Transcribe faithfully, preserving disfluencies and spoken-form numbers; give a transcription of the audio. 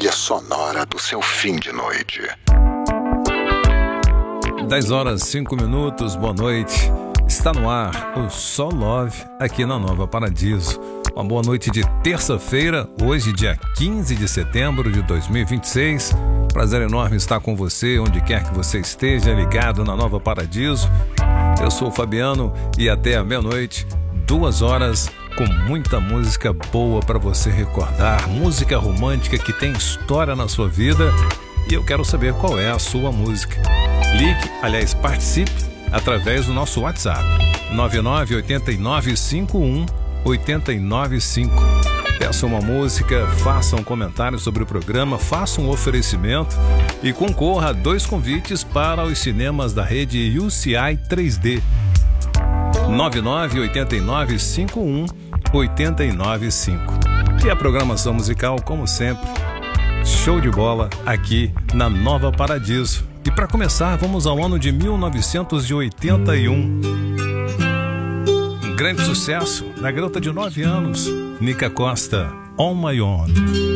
trilha sonora do seu fim de noite. dez horas, cinco minutos, boa noite. Está no ar o Só Love aqui na Nova Paradiso. Uma boa noite de terça-feira, hoje dia quinze de setembro de dois mil e vinte e seis. Prazer enorme estar com você, onde quer que você esteja ligado na Nova Paradiso. Eu sou o Fabiano e até a meia-noite, duas horas com muita música boa para você recordar, música romântica que tem história na sua vida, e eu quero saber qual é a sua música. Ligue, aliás, participe através do nosso WhatsApp nove nove oito nove cinco um oito nove cinco. Peça uma música, faça um comentário sobre o programa, faça um oferecimento e concorra a dois convites para os cinemas da rede U C I três D. nove nove oito nove cinco um oito nove cinco. E a programação musical, como sempre, show de bola aqui na Nova Paradiso. E para começar, vamos ao ano de mil novecentos e oitenta e um. Um grande sucesso da garota de nove anos, Nica Costa, On My Own.